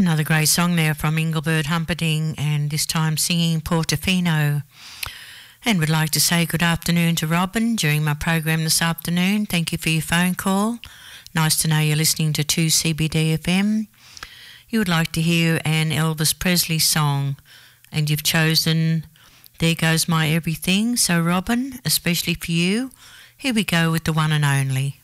Another great song there from Engelbert Humperdinck, and this time singing Portofino. And would like to say good afternoon to Robin during my program this afternoon. Thank you for your phone call. Nice to know you're listening to 2CBD FM. You would like to hear an Elvis Presley song, and you've chosen There Goes My Everything. So Robin, especially for you, here we go with the one and only.